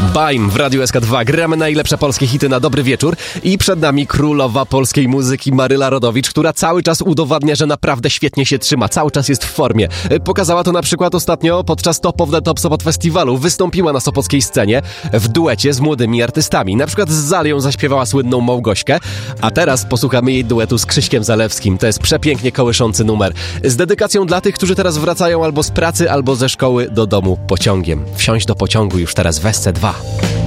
Baim w Radiu SK2. Gramy najlepsze polskie hity na dobry wieczór i przed nami królowa polskiej muzyki Maryla Rodowicz, która cały czas udowadnia, że naprawdę świetnie się trzyma, cały czas jest w formie. Pokazała to na przykład ostatnio podczas Top of the Top Sopot Festiwalu. Wystąpiła na sopockiej scenie w duecie z młodymi artystami. Na przykład z Zalią zaśpiewała słynną Małgośkę, a teraz posłuchamy jej duetu z Krzyśkiem Zalewskim. To jest przepięknie kołyszący numer. Z dedykacją dla tych, którzy teraz wracają albo z pracy, albo ze szkoły do domu pociągiem. Wsiąść do pociągu już teraz w SC2.